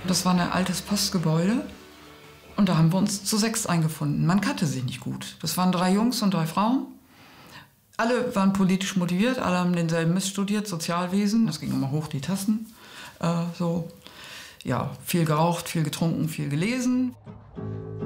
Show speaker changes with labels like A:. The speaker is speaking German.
A: Das war ein altes Postgebäude und da haben wir uns zu 6 eingefunden. Man kannte sich nicht gut. Das waren 3 Jungs und 3 Frauen. Alle waren politisch motiviert, alle haben denselben Mist studiert, Sozialwesen. Das ging immer hoch die Tassen. Ja, viel geraucht, viel getrunken, viel gelesen.